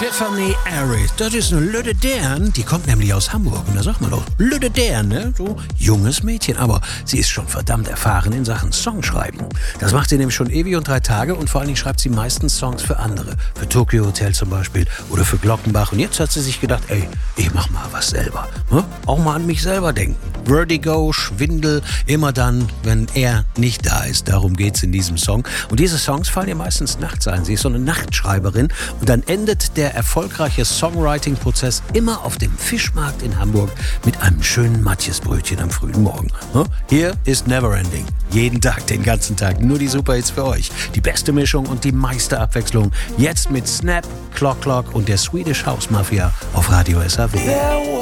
Tiffany Aries, das ist eine Lütte Dern, die kommt nämlich aus Hamburg. Und da sagt man doch, Lütte Dern, ne? So junges Mädchen, aber sie ist schon verdammt erfahren in Sachen Songschreiben. Das macht sie nämlich schon ewig und 3 Tage und vor allen Dingen schreibt sie meistens Songs für andere. Für Tokyo Hotel zum Beispiel oder für Glockenbach. Und jetzt hat sie sich gedacht, ey, ich mach mal was selber. Ne? Auch mal an mich selber denken. Vertigo, Schwindel, immer dann, wenn er nicht da ist. Darum geht's in diesem Song. Und diese Songs fallen ihr meistens nachts ein. Sie ist so eine Nachtschreiberin. Und dann endet der erfolgreiche Songwriting-Prozess immer auf dem Fischmarkt in Hamburg mit einem schönen Matjesbrötchen am frühen Morgen. Hier ist Neverending. Jeden Tag, den ganzen Tag. Nur die Superhits für euch. Die beste Mischung und die meiste Abwechslung. Jetzt mit Snap, Clock Clock und der Swedish House Mafia auf Radio SAW.